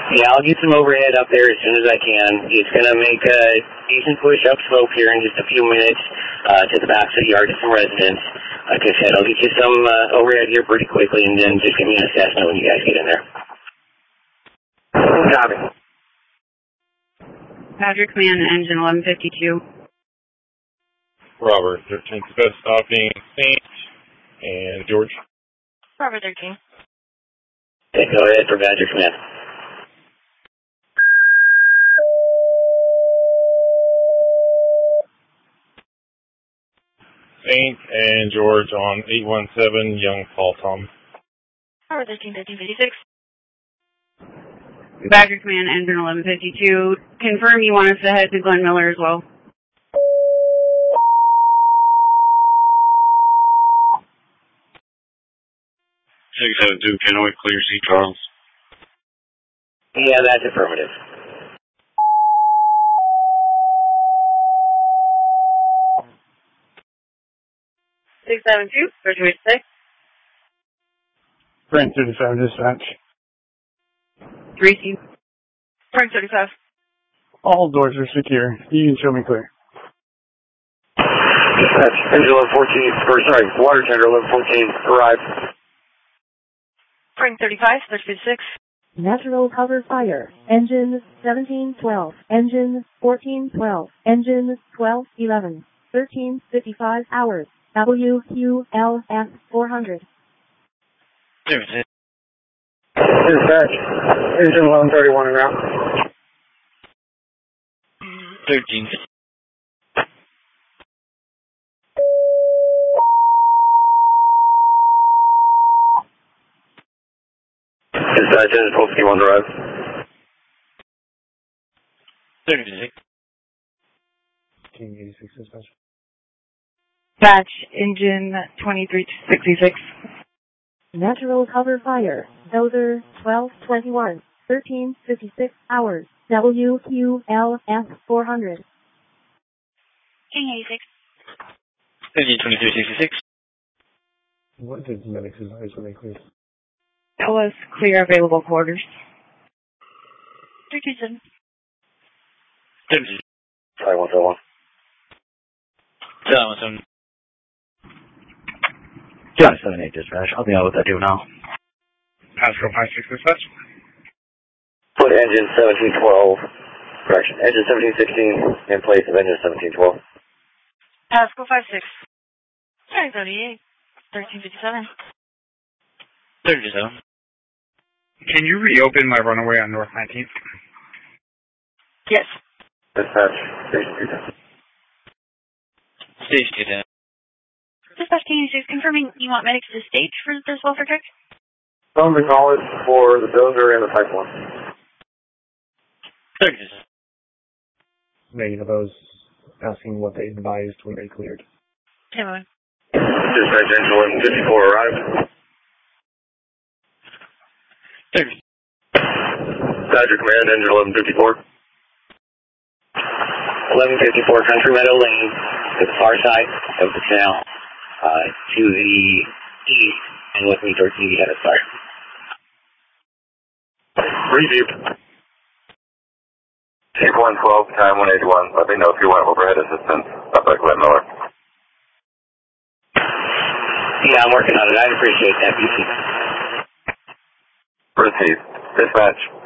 Yeah, I'll get some overhead up there as soon as I can. It's going to make a decent push up slope here in just a few minutes to the back of the yard to some residents. Like I said, I'll get you some overhead here pretty quickly, and then just give me an assessment when you guys get in there. Copy. Badger Command, engine 1152. Robert 13th best stopping Saint and George. Robert 13. Okay, go ahead for Badger Command. Saint and George on 817 Young Paul Tom. Robert 13, 1356. Badger Command, engine 1152. Confirm you want us to head to Glen Miller as well. 672 Kennewick, clear C. Charles. Yeah, that's affirmative. Six 672, Virtual 6. Frank 35 dispatch. 3C. Frank 35. All doors are secure. You can show me clear. Dispatch, engine 1114, water tender 1114, arrived. Frank 35, Virtual 6. Natural cover fire. Engine 1712. Engine 1412. Engine 1211. 1355 hours. WQLF 400. Dispatch, engine 1131 en route. 13. Dispatch, engine 1251 arrived. 36. 1886 dispatch. Batch, engine 2366. Natural cover fire. Dozer 1221. 1356 hours. WQLF 400. King 86. Engine 2366. What did medics advise when they cleared? Tell us clear available quarters. 327. 30. Sorry, 101. 717. John 78 dispatch. I'll be out with that do now. Pascal 56 dispatch. Put engine 1712, correction, engine 1716 in place of engine 1712. Pascal 56. Frank 38. 1357. 37. Can you reopen my runaway on North 19th? Yes. Dispatch, station 210. Station 10. Dispatch King 86, confirming you want medics to stage for this welfare check? Phone acknowledged for the dozer and the pipeline. 30. Many of those asking what they advised when they cleared. Yeah, Dispatch, engine 1154 arrived. 30. Badger Command, engine 1154. 1154 Country Meadow Lane to the far side of the canal to the east and with me towards the head of fire. Review. Chief 112, time 181. Let me know if you want overhead assistance up at Glen Miller. Yeah, I'm working on it. I appreciate that, BC. Proceed. Dispatch.